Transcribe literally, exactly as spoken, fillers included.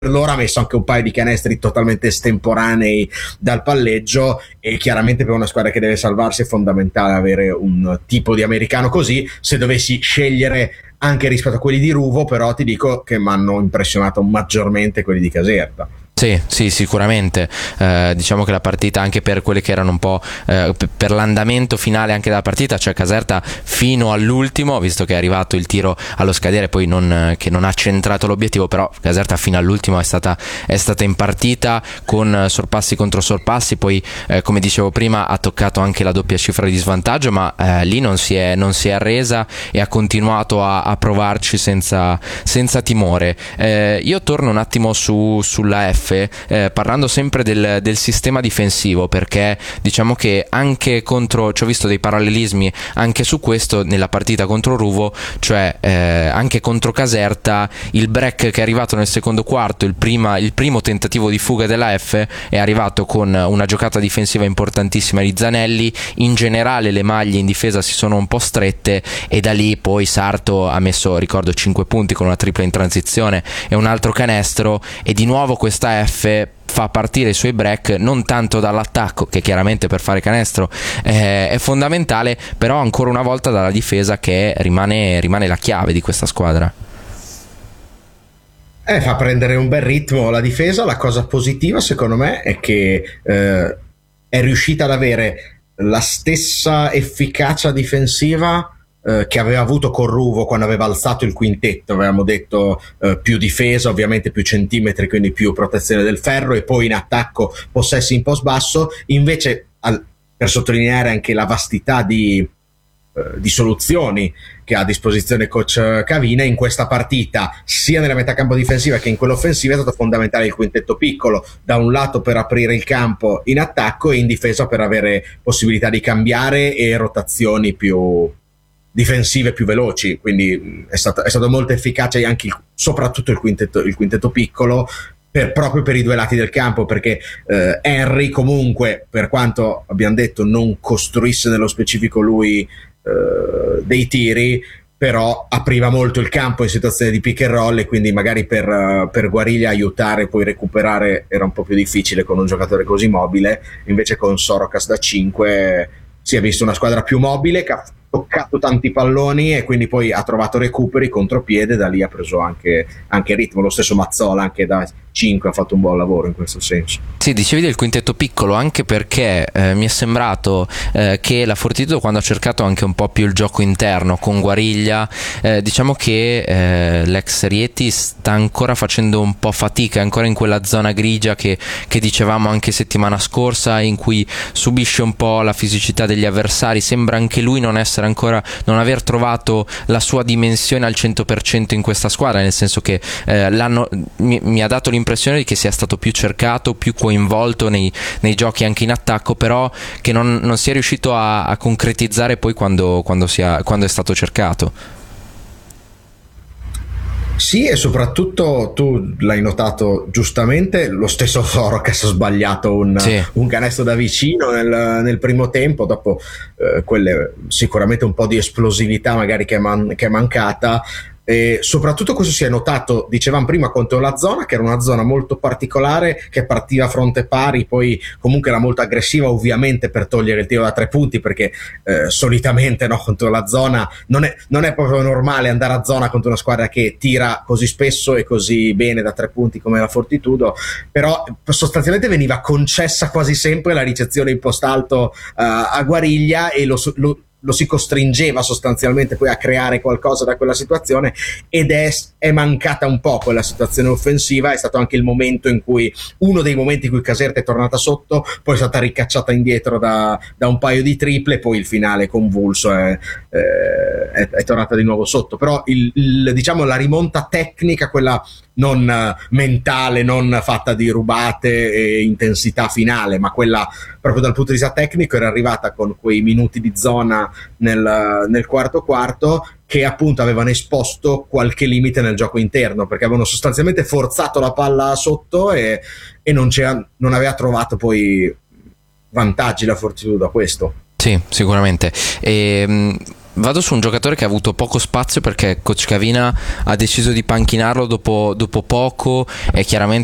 loro ha messo anche un paio di canestri totalmente estemporanei dal palleggio, e chiaramente per una squadra che deve salvarsi è fondamentale avere un tipo di americano così. Se dovessi scegliere anche rispetto a quelli di Ruvo, però ti dico che mi hanno impressionato maggiormente quelli di Caserta. Sì, sì, sicuramente. Eh, diciamo che la partita, anche per quelle che erano un po' eh, per l'andamento finale anche della partita, cioè Caserta fino all'ultimo, visto che è arrivato il tiro allo scadere poi non, che non ha centrato l'obiettivo, però Caserta fino all'ultimo è stata, è stata in partita con sorpassi contro sorpassi, poi eh, come dicevo prima ha toccato anche la doppia cifra di svantaggio, ma eh, lì non si, è, non si è arresa e ha continuato a, a provarci senza, senza timore. Eh, io torno un attimo su, sulla F. Eh, parlando sempre del, del sistema difensivo, perché diciamo che anche contro, ci ho visto dei parallelismi anche su questo nella partita contro Ruvo, cioè eh, anche contro Caserta il break che è arrivato nel secondo quarto, il, prima, il primo tentativo di fuga della F è arrivato con una giocata difensiva importantissima di Zanelli. In generale le maglie in difesa si sono un po' strette e da lì poi Sarto ha messo, ricordo, cinque punti con una tripla in transizione e un altro canestro, e di nuovo questa F fa partire i suoi break non tanto dall'attacco, che chiaramente per fare canestro eh, è fondamentale, però ancora una volta dalla difesa, che rimane, rimane la chiave di questa squadra. Eh, fa prendere un bel ritmo la difesa. La cosa positiva secondo me è che eh, è riuscita ad avere la stessa efficacia difensiva Eh, che aveva avuto con Ruvo quando aveva alzato il quintetto. Avevamo detto eh, più difesa, ovviamente più centimetri, quindi più protezione del ferro, e poi in attacco possessi in post basso. Invece al, per sottolineare anche la vastità di, eh, di soluzioni che ha a disposizione coach Cavina, in questa partita sia nella metà campo difensiva che in quella offensiva è stato fondamentale il quintetto piccolo, da un lato per aprire il campo in attacco e in difesa per avere possibilità di cambiare e rotazioni più difensive più veloci. Quindi è stato, è stato molto efficace anche il, soprattutto il quintetto, il quintetto piccolo, per, proprio per i due lati del campo, perché eh, Henry comunque, per quanto abbiamo detto non costruisse nello specifico lui eh, dei tiri, però apriva molto il campo in situazioni di pick and roll, e quindi magari per, per Guariglia aiutare poi recuperare era un po' più difficile con un giocatore così mobile. Invece con Sorokas da cinque si è visto una squadra più mobile, che ha toccato tanti palloni e quindi poi ha trovato recuperi, contropiede, da lì ha preso anche, anche ritmo. Lo stesso Mazzola anche da cinque ha fatto un buon lavoro in questo senso. Sì, dicevi del quintetto piccolo, anche perché eh, mi è sembrato eh, che la Fortitudo, quando ha cercato anche un po' più il gioco interno con Guariglia, eh, diciamo che eh, l'ex Rieti sta ancora facendo un po' fatica, è ancora in quella zona grigia che, che dicevamo anche settimana scorsa, in cui subisce un po' la fisicità degli avversari. Sembra anche lui non essere ancora, non aver trovato la sua dimensione al cento per cento in questa squadra, nel senso che eh, l'hanno, mi, mi ha dato l'impressione di che sia stato più cercato, più coinvolto nei, nei giochi anche in attacco, però che non, non sia riuscito a, a concretizzare poi quando, quando, sia, quando è stato cercato. Sì, e soprattutto tu l'hai notato giustamente, lo stesso Sorokas ha sbagliato un, sì. un canestro da vicino nel, nel primo tempo. Dopo eh, quelle sicuramente un po' di esplosività magari che è, man, che è mancata. E soprattutto questo si è notato, dicevamo prima, contro la zona, che era una zona molto particolare, che partiva a fronte pari, poi comunque era molto aggressiva, ovviamente per togliere il tiro da tre punti, perché eh, solitamente no, contro la zona non è, non è proprio normale andare a zona contro una squadra che tira così spesso e così bene da tre punti come la Fortitudo. Però sostanzialmente veniva concessa quasi sempre la ricezione in post alto uh, a Guariglia, e lo, lo lo si costringeva sostanzialmente poi a creare qualcosa da quella situazione, ed è, è mancata un po' quella situazione offensiva. È stato anche il momento in cui, uno dei momenti in cui Caserta è tornata sotto, poi è stata ricacciata indietro da, da un paio di triple, poi il finale convulso è, è, è tornata di nuovo sotto. Però il, il, diciamo la rimonta tecnica, quella non mentale, non fatta di rubate e intensità finale, ma quella proprio dal punto di vista tecnico, era arrivata con quei minuti di zona nel, nel quarto quarto, che appunto avevano esposto qualche limite nel gioco interno, perché avevano sostanzialmente forzato la palla sotto e, e non, c'era, non aveva trovato poi vantaggi la Fortitudo da questo. Sì, sicuramente. E, vado su un giocatore che ha avuto poco spazio perché Coach Cavina ha deciso di panchinarlo dopo, dopo poco, e chiaramente